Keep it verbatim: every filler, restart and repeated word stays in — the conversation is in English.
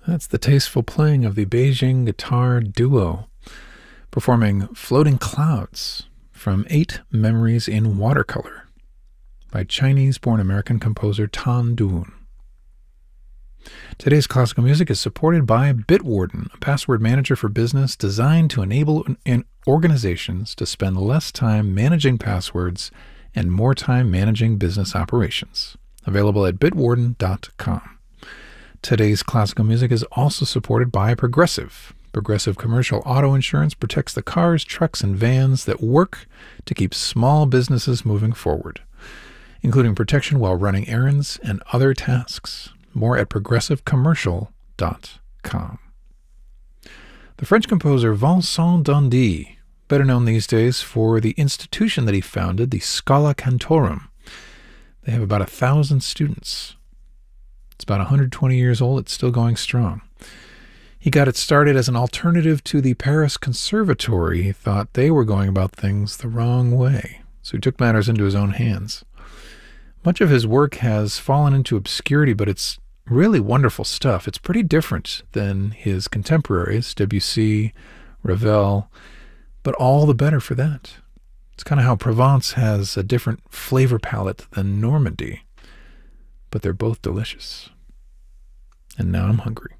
That's the tasteful playing of the Beijing Guitar Duo, performing Floating Clouds from Eight Memories in Watercolor by Chinese-born American composer Tan Dun. Today's classical music is supported by Bitwarden, a password manager for business designed to enable organizations to spend less time managing passwords and more time managing business operations. Available at bitwarden dot com. Today's classical music is also supported by Progressive. Progressive Commercial Auto Insurance protects the cars, trucks, and vans that work to keep small businesses moving forward, including protection while running errands and other tasks. More at progressive commercial dot com. The French composer Vincent d'Indy, better known these days for the institution that he founded, the Scala Cantorum. They have about a thousand students. It's about one hundred twenty years old. It's still going strong. He got it started as an alternative to the Paris Conservatory. He thought they were going about things the wrong way, so he took matters into his own hands. Much of his work has fallen into obscurity, but it's really wonderful stuff. It's pretty different than his contemporaries, Debussy, Ravel, but all the better for that. It's kind of how Provence has a different flavor palette than Normandy, but they're both delicious. And now I'm hungry.